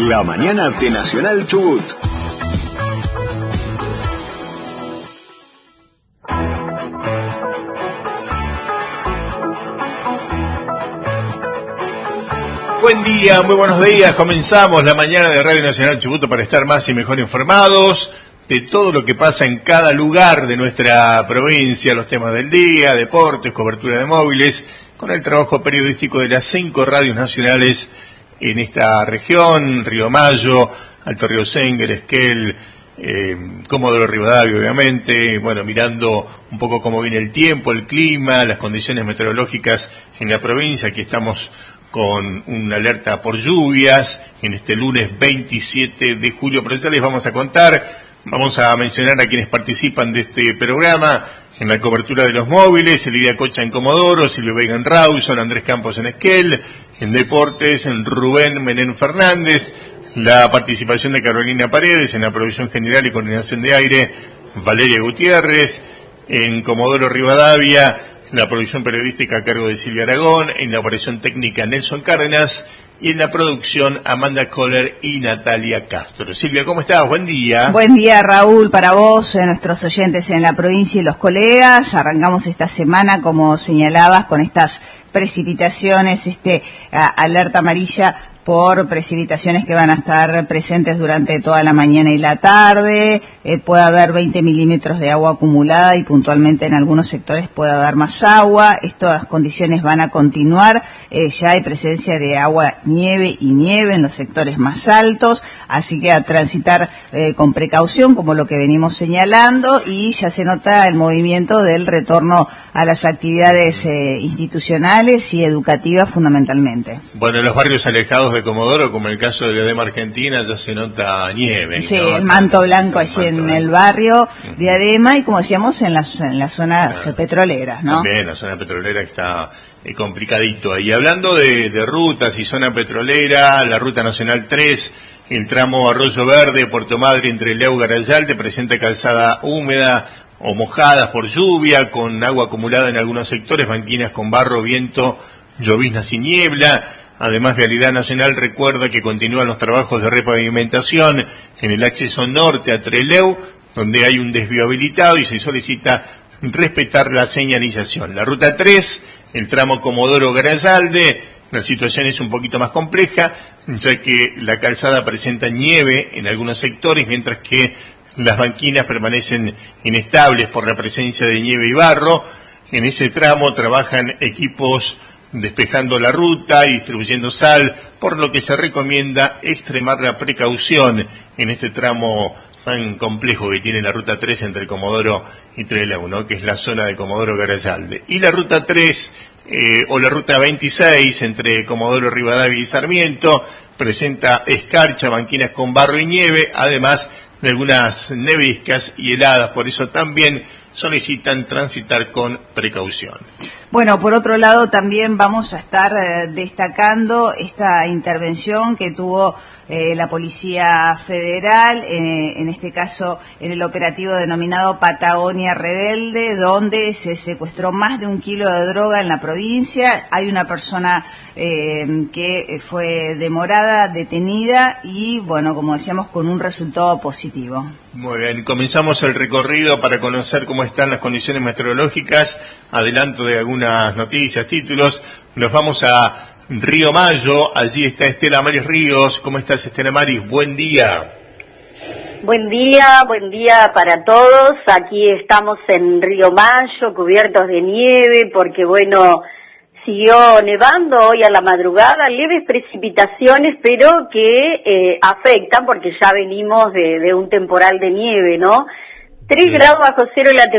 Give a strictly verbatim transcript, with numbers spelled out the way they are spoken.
La mañana de Nacional Chubut. Buen día, muy buenos días. Comenzamos la mañana de Radio Nacional Chubut para estar más y mejor informados de todo lo que pasa en cada lugar de nuestra provincia, los temas del día, deportes, cobertura de móviles, con el trabajo periodístico de las cinco radios nacionales en esta región: Río Mayo, Alto Río Senguer, Esquel, eh, Comodoro Rivadavia, obviamente. Bueno, mirando un poco cómo viene el tiempo, el clima, las condiciones meteorológicas en la provincia. Aquí estamos con una alerta por lluvias en este lunes veintisiete de julio, pero ya les vamos a contar. Vamos a mencionar a quienes participan de este programa en la cobertura de los móviles: Elidia Cocha en Comodoro, Silvio Vega en Rawson, Andrés Campos en Esquel. En deportes, en Rubén Menén Fernández. La participación de Carolina Paredes en la producción general y coordinación de aire, Valeria Gutiérrez. En Comodoro Rivadavia, la producción periodística a cargo de Silvia Aragón. En la operación técnica, Nelson Cárdenas. Y en la producción, Amanda Kohler y Natalia Castro. Silvia, ¿cómo estás? Buen día. Buen día, Raúl, para vos, eh, nuestros oyentes en la provincia y los colegas. Arrancamos esta semana, como señalabas, con estas precipitaciones, este a, alerta amarilla por precipitaciones que van a estar presentes durante toda la mañana y la tarde. Eh, puede haber veinte milímetros de agua acumulada y puntualmente en algunos sectores puede haber más agua. Estas condiciones van a continuar. Eh, ya hay presencia de agua, nieve y nieve en los sectores más altos, así que a transitar eh, con precaución, como lo que venimos señalando, y ya se nota el movimiento del retorno a las actividades eh, institucionales y educativas fundamentalmente. Bueno, en los barrios alejados de Comodoro, como el caso de Diadema Argentina, ya se nota nieve. Sí, ¿no? el manto blanco el allí manto en blanco. el barrio de Diadema y, como decíamos, en las, en las zonas claro. petroleras, ¿no? También la zona petrolera está eh, complicadito ahí. Hablando de, de rutas y zona petrolera, la Ruta Nacional tres, el tramo Arroyo Verde, Puerto Madre, entre Leu y Garayalde, presenta calzada húmeda o mojadas por lluvia, con agua acumulada en algunos sectores, banquinas con barro, viento, lloviznas y niebla. Además, Vialidad Nacional recuerda que continúan los trabajos de repavimentación en el acceso norte a Trelew, donde hay un desvío habilitado y se solicita respetar la señalización. La Ruta tres, el tramo Comodoro-Garayalde, la situación es un poquito más compleja, ya que la calzada presenta nieve en algunos sectores, mientras que las banquinas permanecen inestables por la presencia de nieve y barro. En ese tramo trabajan equipos despejando la ruta y distribuyendo sal, por lo que se recomienda extremar la precaución en este tramo tan complejo que tiene la Ruta tres entre Comodoro y Trelew, ¿no? Que es la zona de Comodoro Garayalde. Y la Ruta tres eh, o la Ruta veintiséis entre Comodoro Rivadavia y Sarmiento presenta escarcha, banquinas con barro y nieve, además de algunas neviscas y heladas, por eso también solicitan transitar con precaución. Bueno, por otro lado, también vamos a estar eh, destacando esta intervención que tuvo eh, la Policía Federal, eh, en este caso en el operativo denominado Patagonia Rebelde, donde se secuestró más de un kilo de droga en la provincia. Hay una persona eh, que fue demorada, detenida y, bueno, como decíamos, con un resultado positivo. Muy bien, comenzamos el recorrido para conocer cómo están las condiciones meteorológicas. Adelanto de algunas noticias, títulos. Nos vamos a Río Mayo, allí está Estela Maris Ríos. ¿Cómo estás, Estela Maris? Buen día. Buen día, buen día para todos. Aquí estamos en Río Mayo, cubiertos de nieve, porque bueno, siguió nevando hoy a la madrugada, leves precipitaciones, pero que eh, afectan, porque ya venimos de, de un temporal de nieve, ¿no? Tres grados bajo cero la temperatura.